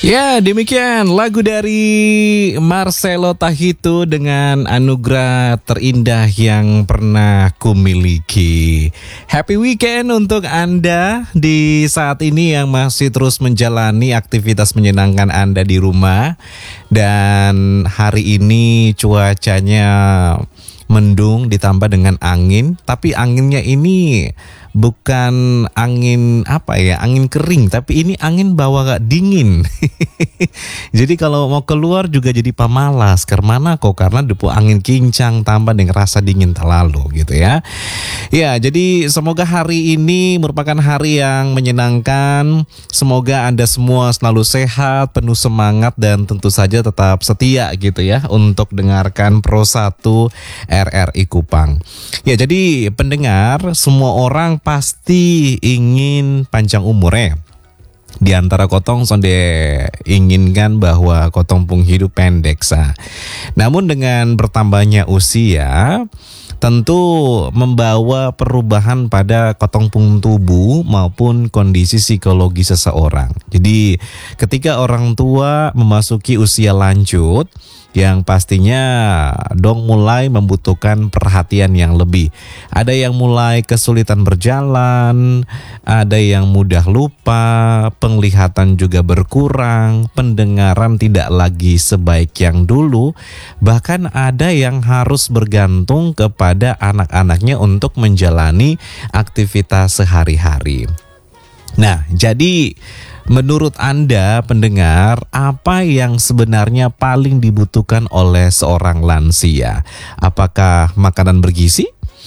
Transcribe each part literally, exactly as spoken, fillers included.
Ya, demikian lagu dari Marcelo Tahitu dengan anugerah terindah yang pernah kumiliki. Happy weekend untuk Anda di saat ini yang masih terus menjalani aktivitas menyenangkan Anda di rumah. Dan hari ini cuacanya mendung ditambah dengan angin, tapi anginnya ini bukan angin apa ya, angin kering, tapi ini angin bawa dingin. Jadi kalau mau keluar juga jadi pamalas. Karena kok karena depu angin kincang tambah dengan rasa dingin terlalu gitu ya. Ya, jadi semoga hari ini merupakan hari yang menyenangkan. Semoga Anda semua selalu sehat, penuh semangat dan tentu saja tetap setia gitu ya untuk dengarkan Pro satu R R I Kupang. Ya, jadi pendengar, semua orang pasti ingin panjang umur ya. Di antara kotong sonde inginkan bahwa kotong pun hidup pendek sah. Namun dengan bertambahnya usia tentu membawa perubahan pada kotong pung tubuh maupun kondisi psikologi seseorang. Jadi ketika orang tua memasuki usia lanjut, yang pastinya dong mulai membutuhkan perhatian yang lebih. Ada yang mulai kesulitan berjalan, ada yang mudah lupa, penglihatan juga berkurang, pendengaran tidak lagi sebaik yang dulu, bahkan ada yang harus bergantung kepada anak-anaknya untuk menjalani aktivitas sehari-hari. Nah, jadi menurut Anda pendengar, apa yang sebenarnya paling dibutuhkan oleh seorang lansia? Apakah makanan bergizi?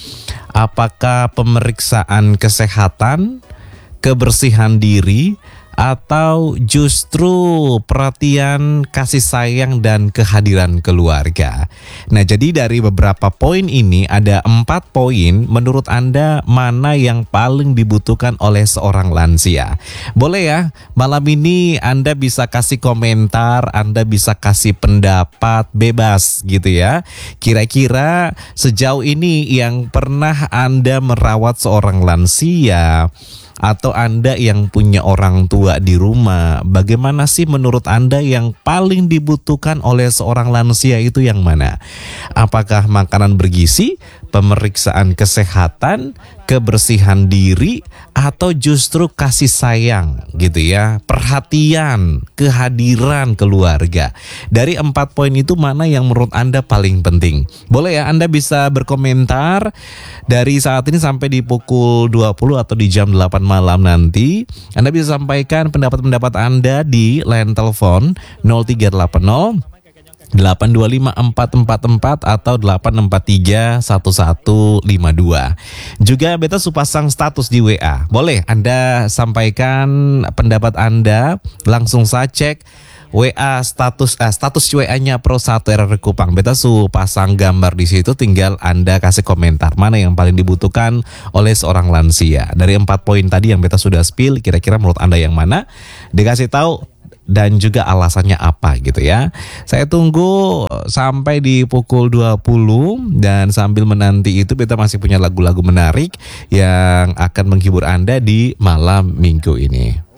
Apakah pemeriksaan kesehatan, kebersihan diri, atau justru perhatian, kasih sayang, dan kehadiran keluarga? Nah, jadi dari beberapa poin ini ada empat poin. Menurut Anda mana yang paling dibutuhkan oleh seorang lansia? Boleh ya, malam ini Anda bisa kasih komentar, Anda bisa kasih pendapat bebas gitu ya. Kira-kira sejauh ini yang pernah Anda merawat seorang lansia, atau Anda yang punya orang tua di rumah, bagaimana sih menurut Anda yang paling dibutuhkan oleh seorang lansia itu yang mana? Apakah makanan bergizi, pemeriksaan kesehatan, kebersihan diri, atau justru kasih sayang gitu ya, perhatian, kehadiran keluarga? Dari empat poin itu mana yang menurut Anda paling penting? Boleh ya, Anda bisa berkomentar dari saat ini sampai di pukul dua puluh atau di jam delapan malam nanti. Anda bisa sampaikan pendapat-pendapat Anda di line telepon nol tiga delapan nol delapan dua lima empat empat empat atau delapan empat tiga satu satu lima dua. Juga beta supasang status di W A. Boleh Anda sampaikan pendapat Anda, langsung saya cek W A status eh, status W A-nya Pro satu R R I Kupang. Beta su pasang gambar di situ, tinggal Anda kasih komentar mana yang paling dibutuhkan oleh seorang lansia. Dari empat poin tadi yang beta sudah spill, kira-kira menurut Anda yang mana? Dikasih tahu dan juga alasannya apa gitu ya. Saya tunggu sampai di pukul dua puluh, dan sambil menanti itu beta masih punya lagu-lagu menarik yang akan menghibur Anda di malam minggu ini.